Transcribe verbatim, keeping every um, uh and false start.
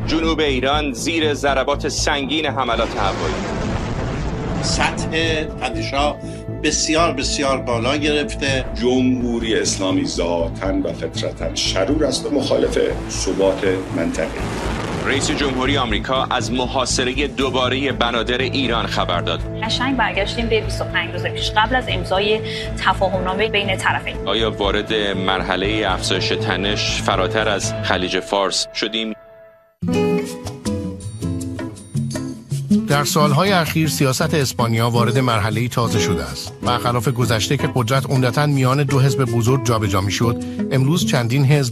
جنوب ایران زیر ضربات سنگین حملات هوایی. سطح تنش‌ها بسیار بسیار بالا گرفته. جمهوری اسلامی ذاتاً و فطرتاً شرور است و مخالف ثبات منطقه. رئیس جمهوری آمریکا از محاصره دوباره بنادر ایران خبر داد. قشنگ برگشتیم به بیست و پنج روز پیش قبل از امضای تفاهمنامه بین طرفین. آیا وارد مرحله افزایش تنش فراتر از خلیج فارس شدیم؟ در سالهای اخیر سیاست اسپانیا وارد مرحله‌ای تازه شده است. برخلاف گذشته که قدرت عمدتاً میان دو حزب بزرگ جابجا می‌شد، امروز چندین حزب